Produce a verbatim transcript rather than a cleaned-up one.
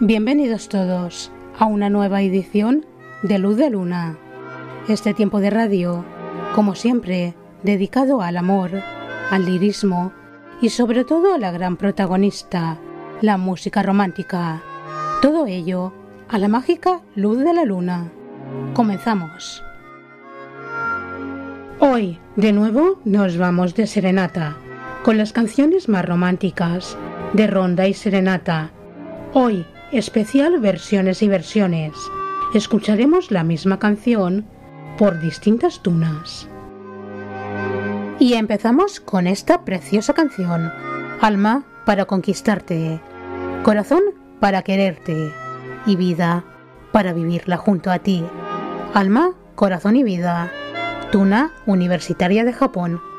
Bienvenidos todos a una nueva edición de Luz de Luna. Este tiempo de radio, como siempre, dedicado al amor, al lirismo y sobre todo a la gran protagonista, la música romántica. Todo ello a la mágica luz de la luna. Comenzamos. Hoy, de nuevo, nos vamos de serenata, con las canciones más románticas, de ronda y serenata. Hoy, especial versiones y versiones. Escucharemos la misma canción por distintas tunas. Y empezamos con esta preciosa canción. Alma para conquistarte, corazón para quererte y vida para vivirla junto a ti. Alma, corazón y vida. Tuna Universitaria de Japón.